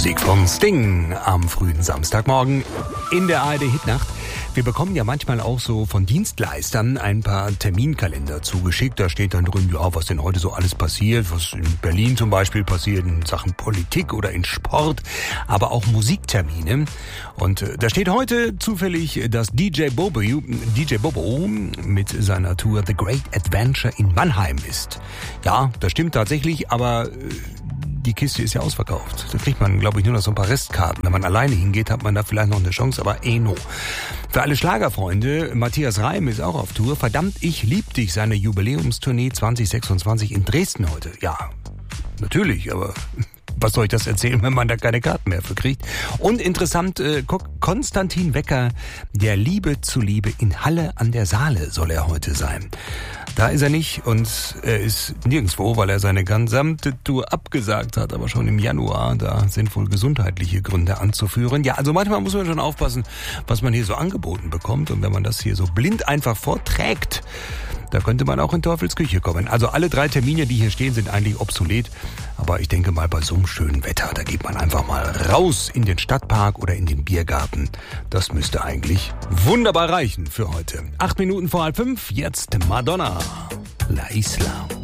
Musik von Sting am frühen Samstagmorgen in der ARD-Hitnacht. Wir bekommen ja manchmal auch so von Dienstleistern ein paar Terminkalender zugeschickt. Da steht dann drin, ja, was denn heute so alles passiert, was in Berlin zum Beispiel passiert in Sachen Politik oder in Sport, aber auch Musiktermine. Und da steht heute zufällig, dass DJ Bobo mit seiner Tour The Great Adventure in Mannheim ist. Ja, das stimmt tatsächlich, aber die Kiste ist ja ausverkauft. Da kriegt man, glaube ich, nur noch so ein paar Restkarten. Wenn man alleine hingeht, hat man da vielleicht noch eine Chance, aber no. Für alle Schlagerfreunde, Matthias Reim ist auch auf Tour. Verdammt, ich lieb dich, seine Jubiläumstournee 2026 in Dresden heute. Ja, natürlich, aber was soll ich das erzählen, wenn man da keine Karten mehr für kriegt? Und interessant, Konstantin Wecker, der Liebe zuliebe in Halle an der Saale soll er heute sein. Da ist er nicht und er ist nirgendwo, weil er seine gesamte Tour abgesagt hat, aber schon im Januar. Da sind wohl gesundheitliche Gründe anzuführen. Ja, also manchmal muss man schon aufpassen, was man hier so angeboten bekommt. Und wenn man das hier so blind einfach vorträgt, da könnte man auch in Teufels Küche kommen. Also alle 3 Termine, die hier stehen, sind eigentlich obsolet. Aber ich denke mal, bei so einem schönen Wetter, da geht man einfach mal raus in den Stadtpark oder in den Biergarten. Das müsste eigentlich wunderbar reichen für heute. 8 Minuten vor 4:30, jetzt Madonna, La Isla.